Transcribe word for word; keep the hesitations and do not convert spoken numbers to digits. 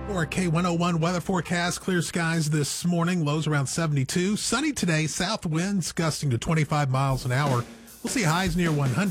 Or K one oh one weather forecast. Clear skies this morning. Lows around seventy-two. Sunny today. South winds gusting to twenty-five miles an hour. We'll see highs near one hundred.